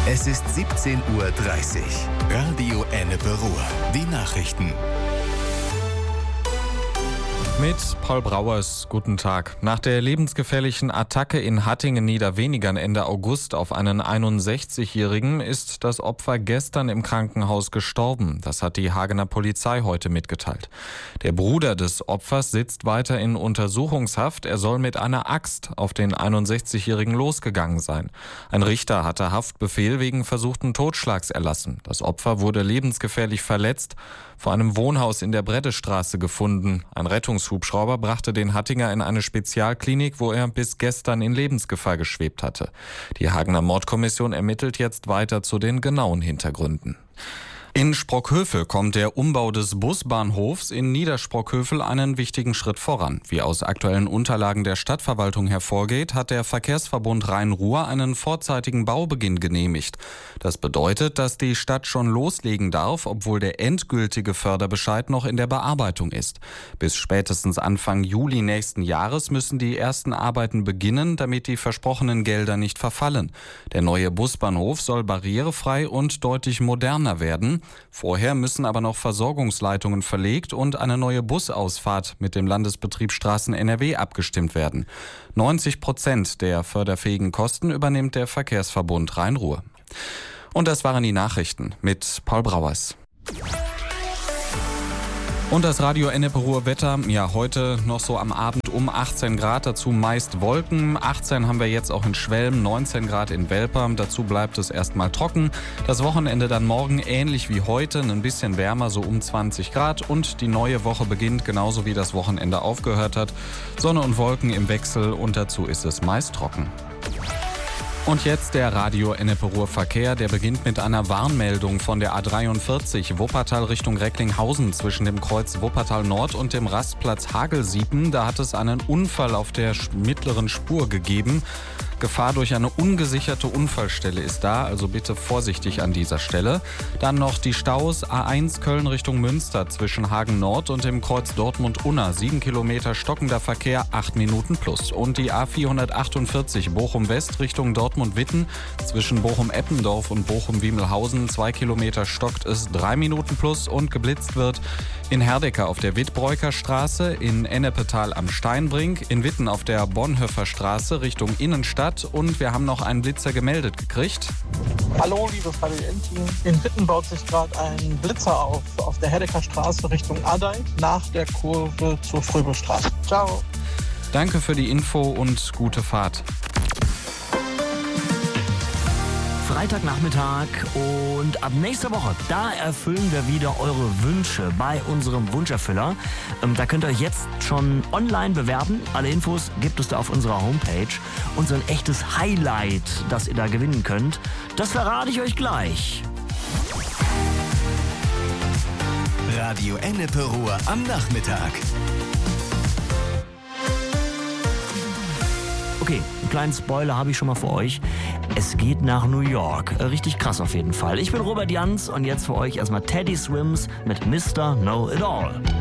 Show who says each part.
Speaker 1: Es ist 17:30 Uhr. Radio Ennepe-Ruhr. Die Nachrichten.
Speaker 2: Mit Paul Brauers, guten Tag. Nach der lebensgefährlichen Attacke in Hattingen-Niederwenigern Ende August auf einen 61-Jährigen ist das Opfer gestern im Krankenhaus gestorben. Das hat die Hagener Polizei heute mitgeteilt. Der Bruder des Opfers sitzt weiter in Untersuchungshaft. Er soll mit einer Axt auf den 61-Jährigen losgegangen sein. Ein Richter hatte Haftbefehl wegen versuchten Totschlags erlassen. Das Opfer wurde lebensgefährlich verletzt, vor einem Wohnhaus in der Breddestraße gefunden. Ein Rettungshubschrauber brachte den Hattinger in eine Spezialklinik, wo er bis gestern in Lebensgefahr geschwebt hatte. Die Hagener Mordkommission ermittelt jetzt weiter zu den genauen Hintergründen. In Sprockhövel kommt der Umbau des Busbahnhofs in Niedersprockhövel einen wichtigen Schritt voran. Wie aus aktuellen Unterlagen der Stadtverwaltung hervorgeht, hat der Verkehrsverbund Rhein-Ruhr einen vorzeitigen Baubeginn genehmigt. Das bedeutet, dass die Stadt schon loslegen darf, obwohl der endgültige Förderbescheid noch in der Bearbeitung ist. Bis spätestens Anfang Juli nächsten Jahres müssen die ersten Arbeiten beginnen, damit die versprochenen Gelder nicht verfallen. Der neue Busbahnhof soll barrierefrei und deutlich moderner werden. Vorher müssen aber noch Versorgungsleitungen verlegt und eine neue Busausfahrt mit dem Landesbetrieb Straßen NRW abgestimmt werden. 90% der förderfähigen Kosten übernimmt der Verkehrsverbund Rhein-Ruhr. Und das waren die Nachrichten mit Paul Brauers. Und das Radio Ennepe-Ruhr Wetter, ja, heute noch so am Abend um 18 Grad, dazu meist Wolken. 18 haben wir jetzt auch in Schwelm, 19 Grad in Welper, dazu bleibt es erstmal trocken. Das Wochenende dann morgen ähnlich wie heute, ein bisschen wärmer, so um 20 Grad. Und die neue Woche beginnt genauso wie das Wochenende aufgehört hat. Sonne und Wolken im Wechsel und dazu ist es meist trocken. Und jetzt der Radio Ennepe-Ruhr Verkehr. Der beginnt mit einer Warnmeldung von der A43 Wuppertal Richtung Recklinghausen zwischen dem Kreuz Wuppertal Nord und dem Rastplatz Hagelsiepen. Da hat es einen Unfall auf der mittleren Spur gegeben. Gefahr durch eine ungesicherte Unfallstelle ist da, also bitte vorsichtig an dieser Stelle. Dann noch die Staus A1 Köln Richtung Münster zwischen Hagen Nord und dem Kreuz Dortmund-Unna. 7 Kilometer stockender Verkehr, 8 Minuten plus. Und die A448 Bochum West Richtung Dortmund-Witten zwischen Bochum-Eppendorf und Bochum-Wiemelhausen. 2 Kilometer stockt es, 3 Minuten plus und geblitzt wird in Herdecker auf der Wittbräuker Straße, in Ennepetal am Steinbrink, in Witten auf der Bonhoeffer Straße Richtung Innenstadt. Und wir haben noch einen Blitzer gemeldet gekriegt.
Speaker 3: Hallo, liebes Radio N-Team. In Witten baut sich gerade ein Blitzer auf der Herdecker Straße Richtung Adey nach der Kurve zur Fröbelstraße. Ciao.
Speaker 2: Danke für die Info und gute Fahrt.
Speaker 4: Freitagnachmittag und ab nächster Woche, da erfüllen wir wieder eure Wünsche bei unserem Wunscherfüller. Da könnt ihr euch jetzt schon online bewerben. Alle Infos gibt es da auf unserer Homepage. Und so ein echtes Highlight, das ihr da gewinnen könnt, das verrate ich euch gleich.
Speaker 1: Radio Ennepe-Ruhr am Nachmittag.
Speaker 4: Okay, einen kleinen Spoiler habe ich schon mal für euch. Es geht nach New York. Richtig krass auf jeden Fall. Ich bin Robert Jans und jetzt für euch erstmal Teddy Swims mit Mr. Know It All.